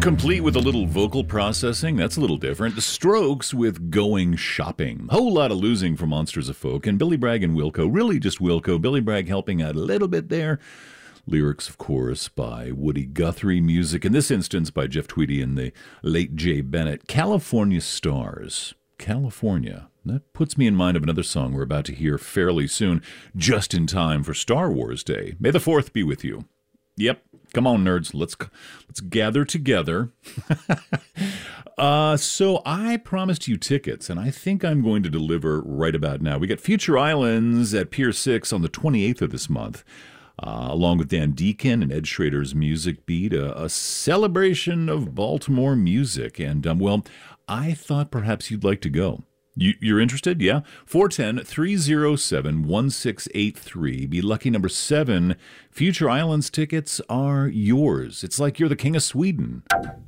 Complete with a little vocal processing, that's a little different. The Strokes with Going Shopping. Whole lot of losing for Monsters of Folk. And Billy Bragg and Wilco, really just Wilco. Billy Bragg helping out a little bit there. Lyrics, of course, by Woody Guthrie. Music, in this instance, by Jeff Tweedy and the late Jay Bennett. California Stars. California. That puts me in mind of another song we're about to hear fairly soon, just in time for Star Wars Day. May the 4th be with you. Yep. Come on, nerds. Let's gather together. So I promised you tickets, and I think I'm going to deliver right about now. We got Future Islands at Pier 6 on the 28th of this month, along with Dan Deacon and Ed Schrader's Music Beat, a celebration of Baltimore music. And, well, I thought perhaps you'd like to go. You're interested? Yeah? 410-307-1683. Be lucky number 7. Future Islands tickets are yours. It's like you're the king of Sweden.